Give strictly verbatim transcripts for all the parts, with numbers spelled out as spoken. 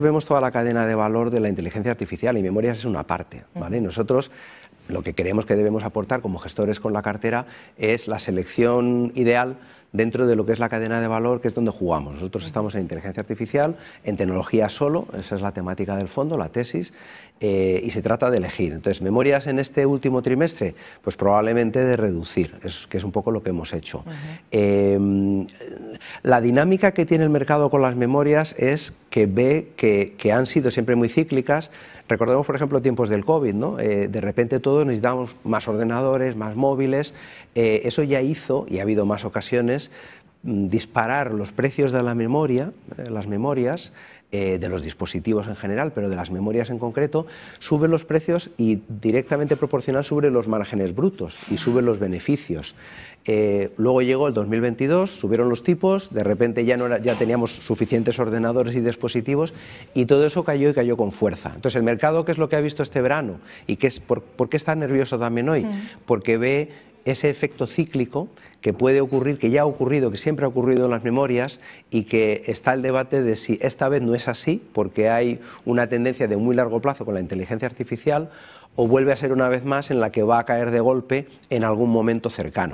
Vemos toda la cadena de valor de la inteligencia artificial y memorias es una parte, ¿vale? Uh-huh. Nosotros lo que creemos que debemos aportar como gestores con la cartera es la selección ideal dentro de lo que es la cadena de valor, que es donde jugamos. Nosotros estamos en inteligencia artificial, en tecnología solo, esa es la temática del fondo, la tesis, eh, y se trata de elegir. Entonces, memorias en este último trimestre, pues probablemente de reducir, es, que es un poco lo que hemos hecho. Uh-huh. eh, la dinámica que tiene el mercado con las memorias es que ve que, que han sido siempre muy cíclicas. Recordemos, por ejemplo, tiempos del COVID, ¿no? Eh, de repente todos necesitamos más ordenadores, más móviles. Eh, eso ya hizo, y ha habido más ocasiones, mmm, disparar los precios de la memoria, eh, las memorias, eh, de los dispositivos en general, pero de las memorias en concreto, sube los precios y directamente proporcional sube los márgenes brutos y sube los beneficios. Eh, luego llegó el dos mil veintidós, subieron los tipos, de repente ya, no era, ya teníamos suficientes ordenadores y dispositivos y todo eso cayó y cayó con fuerza. Entonces el mercado, ¿qué es lo que ha visto este verano? ¿Y qué es, por, por qué está nervioso también hoy? Mm. Porque ve ese efecto cíclico que puede ocurrir, que ya ha ocurrido, que siempre ha ocurrido en las memorias y que está el debate de si esta vez no es así, porque hay una tendencia de muy largo plazo con la inteligencia artificial, o vuelve a ser una vez más en la que va a caer de golpe en algún momento cercano.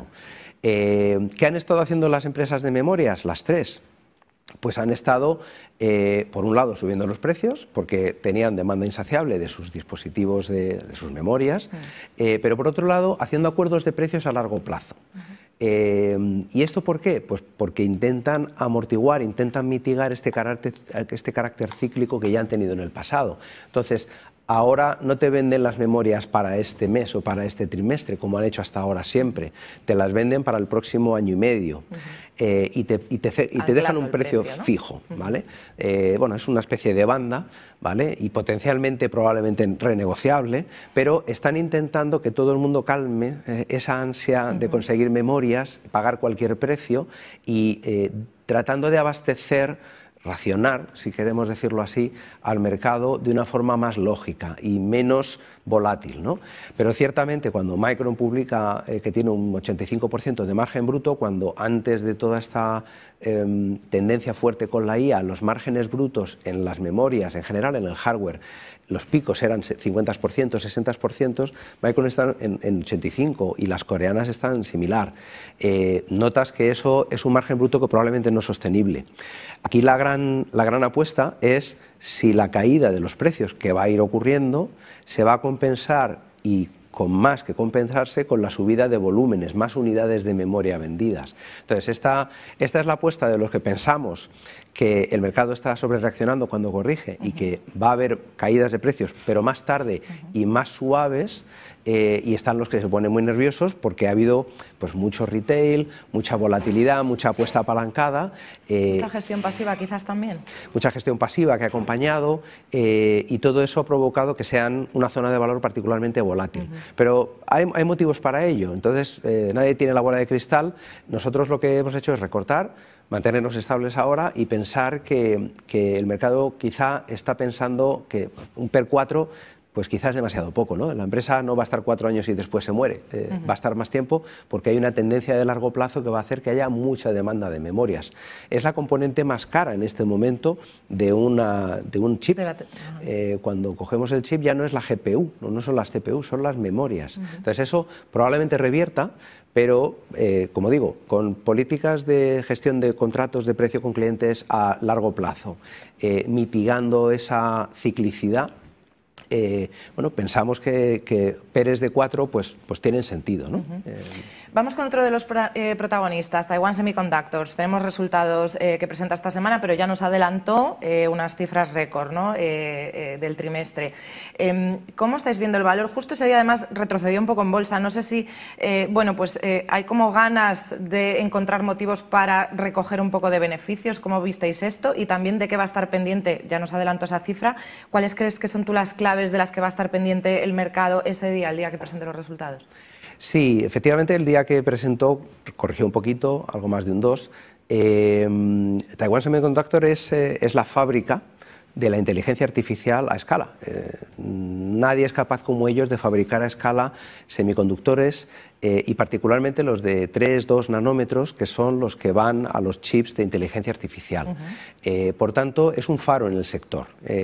Eh, ¿Qué han estado haciendo las empresas de memorias? Las tres. Pues han estado, eh, por un lado, subiendo los precios, porque tenían demanda insaciable de sus dispositivos, de, de sus memorias, uh-huh. eh, pero por otro lado, haciendo acuerdos de precios a largo plazo. Uh-huh. eh, ¿Y esto por qué? Pues porque intentan amortiguar, intentan mitigar este carácter, este carácter cíclico que ya han tenido en el pasado. Entonces, ahora no te venden las memorias para este mes o para este trimestre, como han hecho hasta ahora siempre. Te las venden para el próximo año y medio. Uh-huh. eh, y te, y te, y te dejan un precio, precio ¿no? fijo, ¿vale? Uh-huh. eh, bueno, es una especie de banda, ¿vale? Y potencialmente, probablemente renegociable, pero están intentando que todo el mundo calme eh, esa ansia uh-huh. de conseguir memorias, pagar cualquier precio y eh, tratando de abastecer, racionar, si queremos decirlo así, al mercado de una forma más lógica y menos volátil, ¿no? Pero ciertamente cuando Micron publica eh, que tiene un ochenta y cinco por ciento de margen bruto, cuando antes de toda esta eh, tendencia fuerte con la I A, los márgenes brutos en las memorias, en general en el hardware, los picos eran cincuenta por ciento, sesenta por ciento, Micron está en, en ochenta y cinco y las coreanas están similar. Eh, notas que eso es un margen bruto que probablemente no es sostenible. Aquí la gran, la gran apuesta es si la caída de los precios que va a ir ocurriendo se va a compensar y con más que compensarse con la subida de volúmenes, más unidades de memoria vendidas. Entonces, esta, esta es la apuesta de los que pensamos que el mercado está sobrereaccionando cuando corrige y que va a haber caídas de precios, pero más tarde y más suaves, eh, y están los que se ponen muy nerviosos porque ha habido pues, mucho retail, mucha volatilidad, mucha apuesta apalancada. Eh, mucha gestión pasiva quizás también. Mucha gestión pasiva que ha acompañado eh, y todo eso ha provocado que sean una zona de valor particularmente volátil. Uh-huh. Pero hay, hay motivos para ello, entonces eh, nadie tiene la bola de cristal. Nosotros lo que hemos hecho es recortar, mantenernos estables ahora y pensar que, que el mercado quizá está pensando que un P E R cuatro pues quizás es demasiado poco, ¿no? La empresa no va a estar cuatro años y después se muere, eh, uh-huh. va a estar más tiempo porque hay una tendencia de largo plazo que va a hacer que haya mucha demanda de memorias. Es la componente más cara en este momento de, una, de un chip. De la eh, cuando cogemos el chip ya no es la G P U, no, no son las C P U, son las memorias. Uh-huh. Entonces eso probablemente revierta, pero, eh, como digo, con políticas de gestión de contratos de precio con clientes a largo plazo, eh, mitigando esa ciclicidad, Eh, bueno, pensamos que, que P E Rs de cuatro pues, pues tienen sentido, ¿no? Uh-huh. eh, Vamos con otro de los eh, protagonistas, Taiwan Semiconductors. Tenemos resultados eh, que presenta esta semana, pero ya nos adelantó eh, unas cifras récord, ¿no? eh, eh, del trimestre. Eh, ¿Cómo estáis viendo el valor? Justo ese día además retrocedió un poco en bolsa. No sé si, eh, bueno, pues eh, hay como ganas de encontrar motivos para recoger un poco de beneficios. ¿Cómo visteis esto? Y también de qué va a estar pendiente, ya nos adelantó esa cifra, ¿cuáles crees que son tú las claves de las que va a estar pendiente el mercado ese día, el día que presente los resultados? Sí, efectivamente el día que presentó corrigió un poquito, algo más de un dos. Eh, Taiwan Semiconductor es, eh, es la fábrica de la inteligencia artificial a escala. Eh, nadie es capaz como ellos de fabricar a escala semiconductores eh, y particularmente los de tres, dos nanómetros, que son los que van a los chips de inteligencia artificial. Uh-huh. eh, por tanto, es un faro en el sector. Eh,